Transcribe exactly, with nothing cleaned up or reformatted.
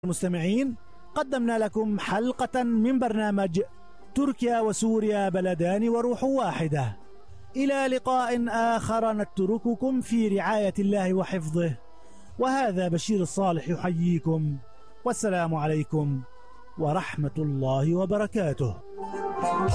المستمعين، قدمنا لكم حلقة من برنامج تركيا وسوريا بلدان وروح واحدة. إلى لقاء آخر نترككم في رعاية الله وحفظه، وهذا بشير الصالح يحييكم، والسلام عليكم ورحمة الله وبركاته.